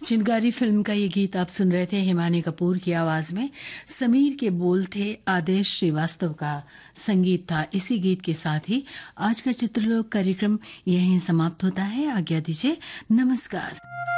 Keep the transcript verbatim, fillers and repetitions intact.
चिंगारी फिल्म का ये गीत आप सुन रहे थे हिमानी कपूर की आवाज में। समीर के बोल थे, आदेश श्रीवास्तव का संगीत था। इसी गीत के साथ ही आज का चित्रलोक कार्यक्रम यहीं समाप्त होता है। आज्ञा दीजिए, नमस्कार।